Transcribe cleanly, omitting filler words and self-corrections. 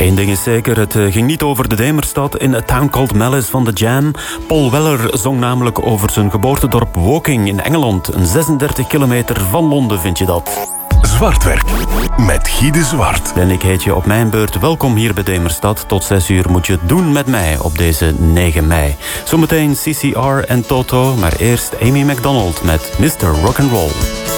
Eén ding is zeker, het ging niet over de Demerstad in A Town Called Malice van The Jam. Paul Weller zong namelijk over zijn geboortedorp Woking in Engeland. Een 36 kilometer van Londen vind je dat. Zwartwerk met Guy de Zwart. En ik heet je op mijn beurt welkom hier bij Demerstad. Tot 6 uur moet je het doen met mij op deze 9 mei. Zometeen CCR en Toto, maar eerst Amy McDonald met Mr. Rock'n'Roll.